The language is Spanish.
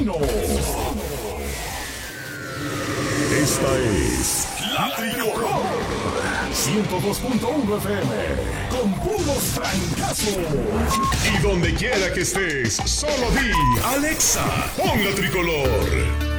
Asesino. Esta es La Tricolor 102.1 FM con puros francazos. Y donde quiera que estés, solo di Alexa, pon La Tricolor.